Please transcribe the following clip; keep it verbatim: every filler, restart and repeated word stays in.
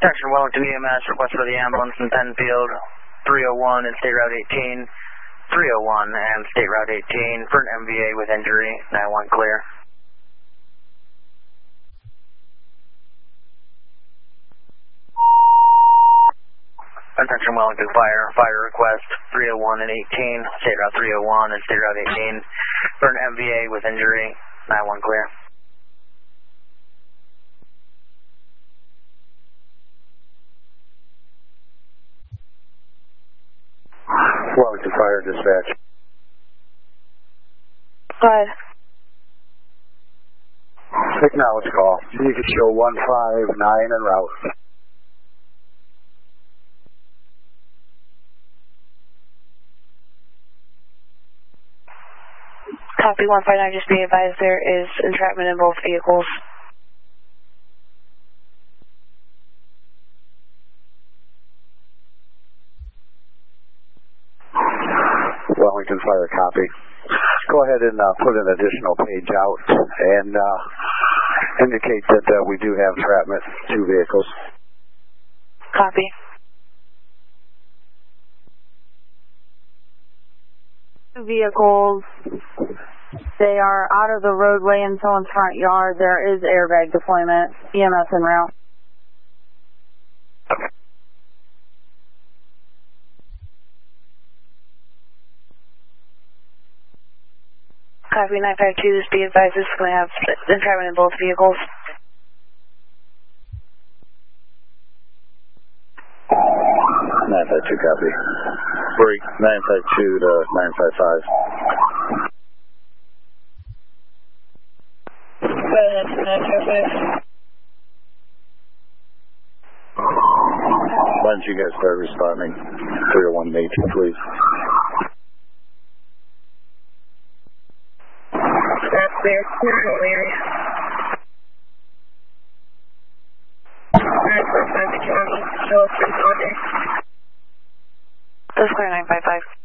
Attention Wellington E M S, request for the ambulance in Penfield, three oh one and State Route eighteen, three oh one and State Route eighteen for an M V A with injury, nine one clear. Attention Wellington Fire, fire request three oh one and eighteen, State Route three oh one and State Route eighteen for an M V A with injury, nine one clear. Wellington Fire dispatch. Go ahead. Acknowledge call. You can show one five nine en route. Copy one five nine, just be advised there is entrapment in both vehicles. Wellington Fire, copy. Go ahead and uh, put an additional page out and uh, indicate that uh, we do have entrapment, two vehicles. Copy. Two vehicles. They are out of the roadway in someone's front yard. There is airbag deployment. E M S en route. Copy nine five two, just be advised this is going to have entrapment in both vehicles. nine five two, copy. Break nine five two to nine five five. Go ahead, nine five five. Why don't you guys start responding? three oh one and eighteen, please. That's clear. Control area. nine five five to County. Show us responder. That's clear nine five five.